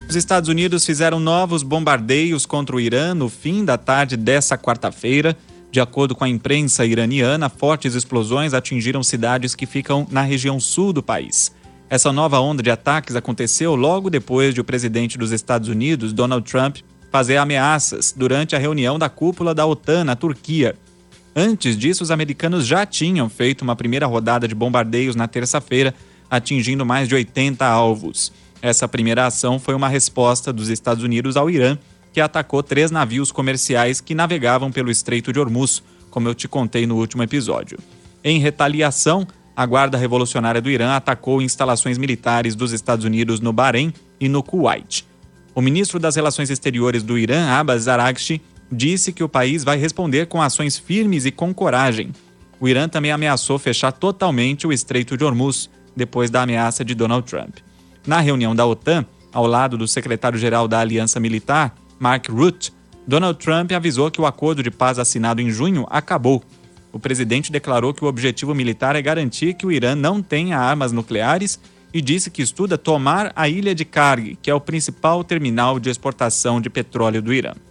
Os Estados Unidos fizeram novos bombardeios contra o Irã no fim da tarde dessa quarta-feira. De acordo com a imprensa iraniana, fortes explosões atingiram cidades que ficam na região sul do país. Essa nova onda de ataques aconteceu logo depois de o presidente dos Estados Unidos, Donald Trump, fazer ameaças durante a reunião da cúpula da OTAN na Turquia. Antes disso, os americanos já tinham feito uma primeira rodada de bombardeios na terça-feira, atingindo mais de 80 alvos. Essa primeira ação foi uma resposta dos Estados Unidos ao Irã, que atacou 3 navios comerciais que navegavam pelo Estreito de Hormuz, como eu te contei no último episódio. Em retaliação, a Guarda Revolucionária do Irã atacou instalações militares dos Estados Unidos no Bahrein e no Kuwait. O ministro das Relações Exteriores do Irã, Abbas Araghchi, disse que o país vai responder com ações firmes e com coragem. O Irã também ameaçou fechar totalmente o Estreito de Hormuz, depois da ameaça de Donald Trump. Na reunião da OTAN, ao lado do secretário-geral da Aliança Militar, Mark Rutte, Donald Trump avisou que o acordo de paz assinado em junho acabou. O presidente declarou que o objetivo militar é garantir que o Irã não tenha armas nucleares e disse que estuda tomar a ilha de Karg, que é o principal terminal de exportação de petróleo do Irã.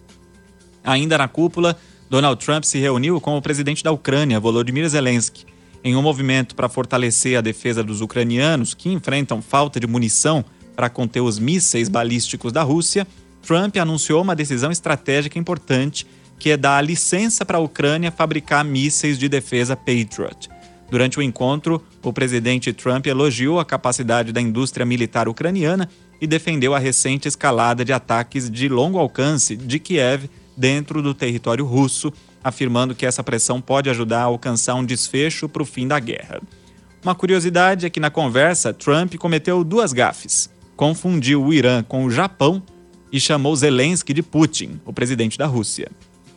Ainda na cúpula, Donald Trump se reuniu com o presidente da Ucrânia, Volodymyr Zelensky. Em um movimento para fortalecer a defesa dos ucranianos, que enfrentam falta de munição para conter os mísseis balísticos da Rússia, Trump anunciou uma decisão estratégica importante, que é dar a licença para a Ucrânia fabricar mísseis de defesa Patriot. Durante o encontro, o presidente Trump elogiou a capacidade da indústria militar ucraniana e defendeu a recente escalada de ataques de longo alcance de Kiev dentro do território russo, afirmando que essa pressão pode ajudar a alcançar um desfecho para o fim da guerra. Uma curiosidade é que na conversa, Trump cometeu 2 gafes. Confundiu o Irã com o Japão e chamou Zelensky de Putin, o presidente da Rússia.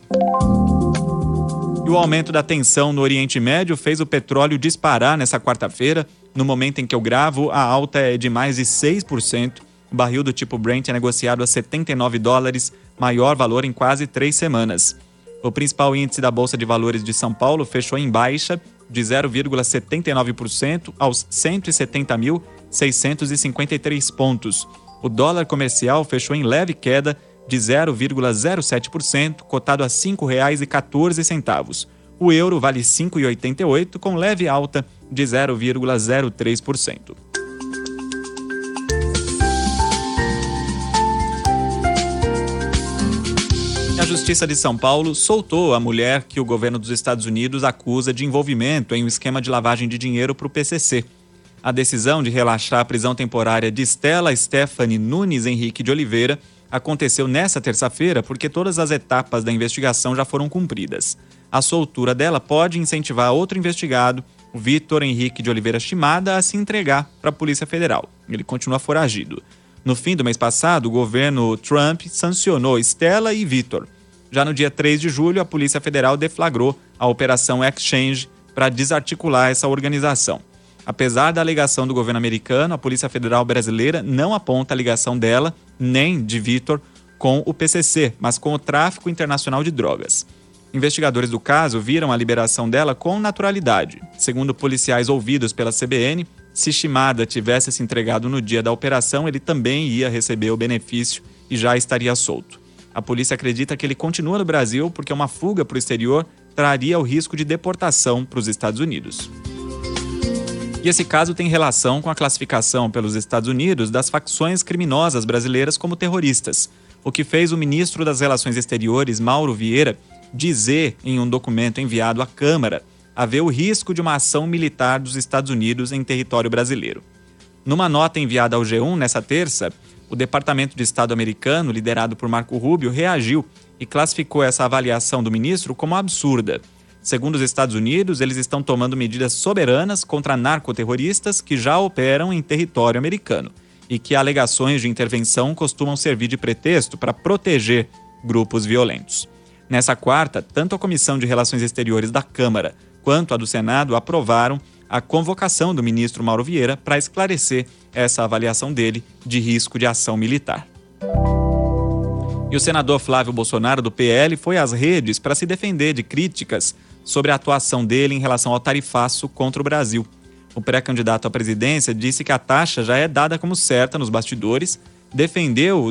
E o aumento da tensão no Oriente Médio fez o petróleo disparar nessa quarta-feira. No momento em que eu gravo, a alta é de mais de 6%. O barril do tipo Brent é negociado a $79, maior valor em quase 3 semanas. O principal índice da Bolsa de Valores de São Paulo fechou em baixa de 0,79% aos 170.653 pontos. O dólar comercial fechou em leve queda de 0,07%, cotado a R$ 5,14. O euro vale R$ 5,88, com leve alta de 0,03%. A Justiça de São Paulo soltou a mulher que o governo dos Estados Unidos acusa de envolvimento em um esquema de lavagem de dinheiro para o PCC. A decisão de relaxar a prisão temporária de Stella Stephanie Nunes Henrique de Oliveira aconteceu nesta terça-feira porque todas as etapas da investigação já foram cumpridas. A soltura dela pode incentivar outro investigado, o Vitor Henrique de Oliveira Shimada, a se entregar para a Polícia Federal. Ele continua foragido. No fim do mês passado, o governo Trump sancionou Stella e Vitor. Já no dia 3 de julho, a Polícia Federal deflagrou a Operação Exchange para desarticular essa organização. Apesar da alegação do governo americano, a Polícia Federal brasileira não aponta a ligação dela, nem de Vitor, com o PCC, mas com o tráfico internacional de drogas. Investigadores do caso viram a liberação dela com naturalidade. Segundo policiais ouvidos pela CBN, se Shimada tivesse se entregado no dia da operação, ele também ia receber o benefício e já estaria solto. A polícia acredita que ele continua no Brasil porque uma fuga para o exterior traria o risco de deportação para os Estados Unidos. E esse caso tem relação com a classificação pelos Estados Unidos das facções criminosas brasileiras como terroristas, o que fez o ministro das Relações Exteriores, Mauro Vieira, dizer em um documento enviado à Câmara haver o risco de uma ação militar dos Estados Unidos em território brasileiro. Numa nota enviada ao G1 nessa terça, o Departamento de Estado americano, liderado por Marco Rubio, reagiu e classificou essa avaliação do ministro como absurda. Segundo os Estados Unidos, eles estão tomando medidas soberanas contra narcoterroristas que já operam em território americano e que alegações de intervenção costumam servir de pretexto para proteger grupos violentos. Nessa quarta, tanto a Comissão de Relações Exteriores da Câmara quanto a do Senado aprovaram a convocação do ministro Mauro Vieira para esclarecer essa avaliação dele de risco de ação militar. E o senador Flávio Bolsonaro, do PL, foi às redes para se defender de críticas sobre a atuação dele em relação ao tarifaço contra o Brasil. O pré-candidato à presidência disse que a taxa já é dada como certa nos bastidores, defendeu